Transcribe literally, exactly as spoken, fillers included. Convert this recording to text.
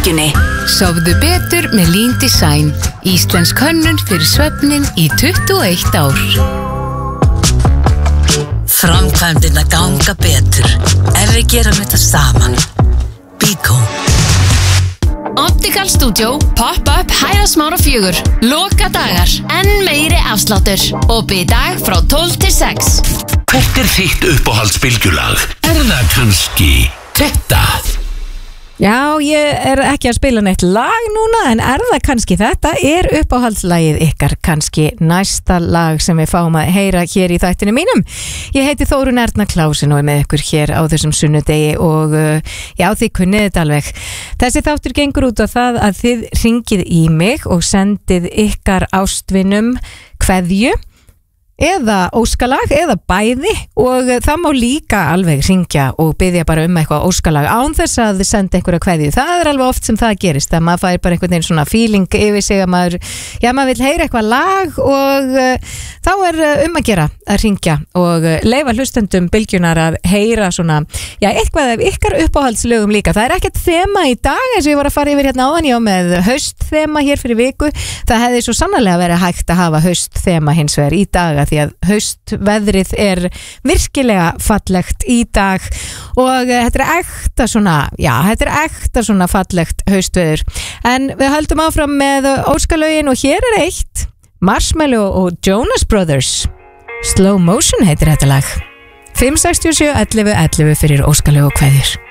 Bylgjunni. Sofðu betur með Lean Design. Íslensk hönnun fyrir svefnin í tuttugu og eitt ár. Framkvæmdina ganga betur ef við gerum þetta saman. Bíkó. Optical Studio, Pop-up, Hæðasmára fjögur. Loka dagar, enn meiri afsláttur. Opið í dag frá tólf til sex. Hvert er þitt uppáhaldsbylgjulag? Er það kannski þetta? Já, ég er ekki að spila neitt lag núna, en er það kannski þetta? Er uppáhaldslagið ykkar kannski næsta lag sem við fáum að heyra hér í þættinu mínum? Ég heiti Þórunn Erna Klásin og er með ykkur hér á þessum sunnudegi og uh, já, þið kunnið þetta alveg. Þessi þáttur gengur út á það að þið hringið í mig og sendið ykkar ástvinum kveðju eða óskalag eða bæði og það má líka alveg hringja og biðja bara um eitthvað óskalag án þess að þið senda einhverja kveðju. Það er alveg oft sem það gerist að maður fær bara einhvern veginn svona feeling yfir sig að maður, já maður vil heyra eitthvað lag og uh, þá er uh, um að gera að hringja og uh, leyfa hlustendum bylgjunar að heyra svona, já eitthvað af ykkar uppáhaldslögum líka. Það er ekkert þema í dag eins og ég var að fara yfir hérna áðan, ég á með haustþema hér fyrir viku. Það hefði svo sannarlega verið hægt að hafa haustþema hins vegar í dag því að haustveðrið er virkilega fallegt í dag og þetta er ekta svona, já, þetta er ekta svona fallegt haustveður. En við höldum áfram með óskalögin og hér er eitt, Marshmello og Jonas Brothers. Slow Motion heitir þetta lag. fimm sex sjö ellefu ellefu fyrir óskalög og kveðjur.